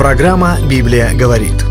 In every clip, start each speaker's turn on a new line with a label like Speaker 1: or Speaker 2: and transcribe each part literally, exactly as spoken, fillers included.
Speaker 1: Программа «Библия говорит».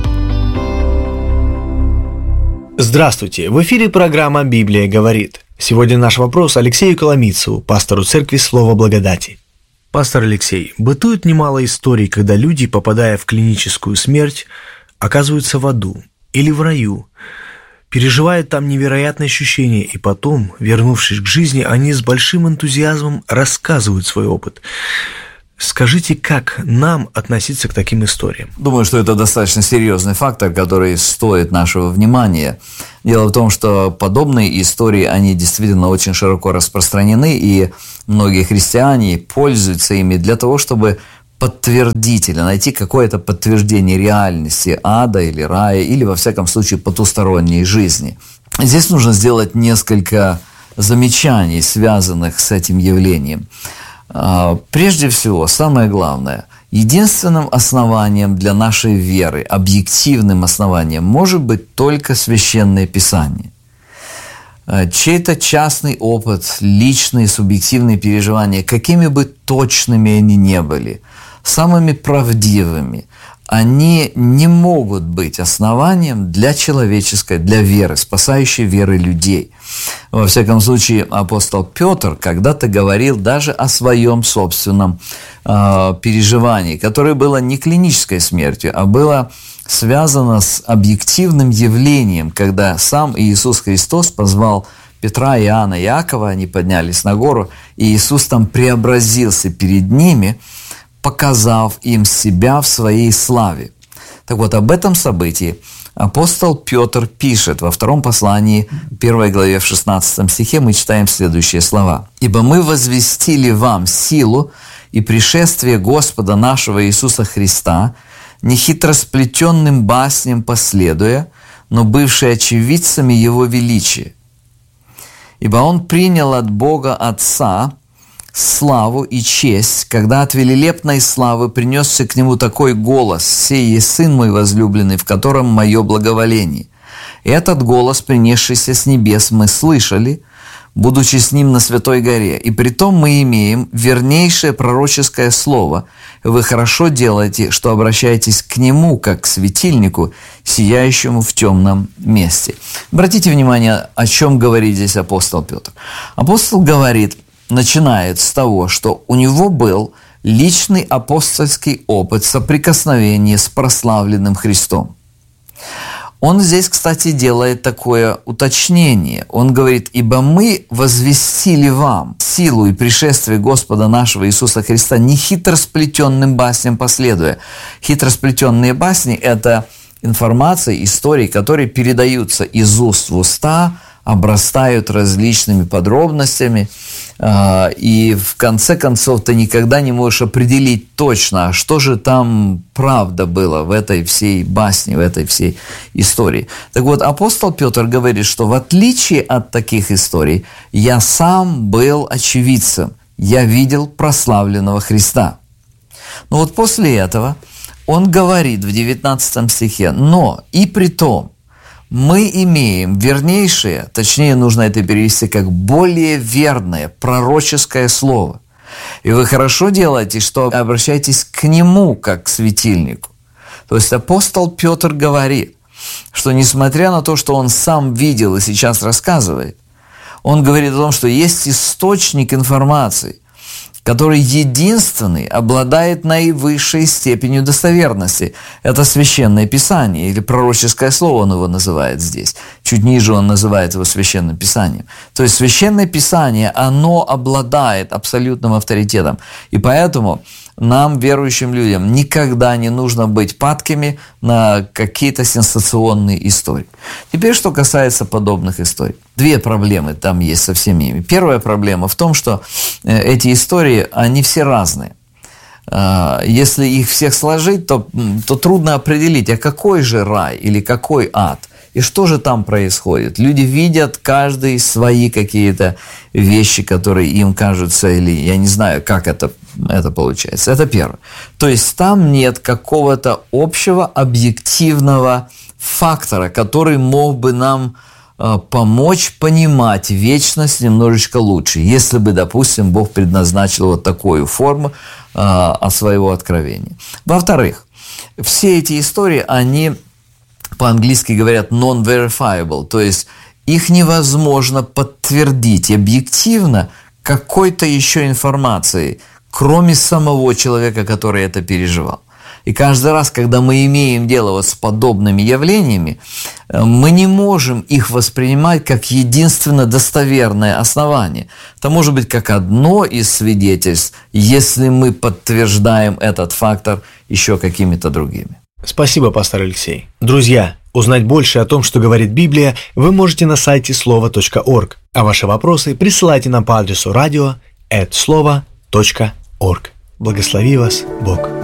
Speaker 1: Здравствуйте! В эфире программа «Библия говорит». Сегодня наш вопрос Алексею Коломийцеву, пастору церкви Слова Благодати. Пастор Алексей, бытует немало историй, когда люди, попадая в клиническую смерть, оказываются в аду или в раю, переживают там невероятные ощущения, и потом, вернувшись к жизни, они с большим энтузиазмом рассказывают свой опыт. Скажите, как нам относиться к таким историям?
Speaker 2: Думаю, что это достаточно серьезный фактор, который стоит нашего внимания. Дело в том, что подобные истории, они действительно очень широко распространены, и многие христиане пользуются ими для того, чтобы подтвердить или найти какое-то подтверждение реальности ада или рая, или, во всяком случае, потусторонней жизни. Здесь нужно сделать несколько замечаний, связанных с этим явлением. Прежде всего, самое главное, единственным основанием для нашей веры, объективным основанием, может быть только Священное Писание. Чей-то частный опыт, личные, субъективные переживания, какими бы точными они ни были, самыми правдивыми, они не могут быть основанием для человеческой, для веры, спасающей веры людей. Во всяком случае, апостол Петр когда-то говорил даже о своем собственном э, переживании, которое было не клинической смертью, а было связано с объективным явлением, когда сам Иисус Христос позвал Петра, Иоанна, Иакова, они поднялись на гору, и Иисус там преобразился перед ними, показав им себя в своей славе. Так вот, об этом событии апостол Петр пишет во втором послании, первой главе, в шестнадцатом стихе, мы читаем следующие слова. «Ибо мы возвестили вам силу и пришествие Господа нашего Иисуса Христа, не хитросплетенным басням последуя, но бывшие очевидцами Его величия. Ибо Он принял от Бога Отца славу и честь, когда от великолепной славы принесся к Нему такой голос: «Сей есть Сын мой возлюбленный, в котором мое благоволение». И этот голос, принесшийся с небес, мы слышали, будучи с Ним на Святой горе. И притом мы имеем вернейшее пророческое слово. Вы хорошо делаете, что обращаетесь к Нему, как к светильнику, сияющему в темном месте». Обратите внимание, о чем говорит здесь апостол Петр. Апостол говорит, начинает с того, что у него был личный апостольский опыт соприкосновения с прославленным Христом. Он здесь, кстати, делает такое уточнение. Он говорит: «Ибо мы возвестили вам силу и пришествие Господа нашего Иисуса Христа, не хитросплетенным басням последуя». Хитросплетенные басни – это информация, истории, которые передаются из уст в уста, обрастают различными подробностями, и в конце концов ты никогда не можешь определить точно, что же там правда было в этой всей басне, в этой всей истории. Так вот, апостол Петр говорит, что в отличие от таких историй, я сам был очевидцем, я видел прославленного Христа. Но вот после этого он говорит в девятнадцатом стихе: «Но и при том, мы имеем вернейшее», точнее, нужно это перевести как более верное пророческое слово. «И вы хорошо делаете, что обращаетесь к Нему, как к светильнику». То есть апостол Петр говорит, что несмотря на то, что он сам видел и сейчас рассказывает, он говорит о том, что есть источник информации, который единственный обладает наивысшей степенью достоверности. Это Священное Писание, или пророческое слово он его называет здесь. Чуть ниже он называет его Священным Писанием. То есть Священное Писание, оно обладает абсолютным авторитетом. И поэтому нам, верующим людям, никогда не нужно быть падкими на какие-то сенсационные истории. Теперь, что касается подобных историй. Две проблемы там есть со всеми ими. Первая проблема в том, что эти истории, они все разные. Если их всех сложить, то, то трудно определить, а какой же рай или какой ад. И что же там происходит? Люди видят каждый свои какие-то вещи, которые им кажутся, или я не знаю, как это, это получается. Это первое. То есть там нет какого-то общего объективного фактора, который мог бы нам э, помочь понимать вечность немножечко лучше, если бы, допустим, Бог предназначил вот такую форму э, от своего откровения. Во-вторых, все эти истории, они по-английски говорят non-verifiable, то есть их невозможно подтвердить объективно какой-то еще информацией, кроме самого человека, который это переживал. И каждый раз, когда мы имеем дело вот с подобными явлениями, мы не можем их воспринимать как единственно достоверное основание. Это может быть как одно из свидетельств, если мы подтверждаем этот фактор еще какими-то другими.
Speaker 1: Спасибо, пастор Алексей. Друзья, узнать больше о том, что говорит Библия, вы можете на сайте слова точка орг, а ваши вопросы присылайте нам по адресу радио эт слова точка орг. Благослови вас Бог.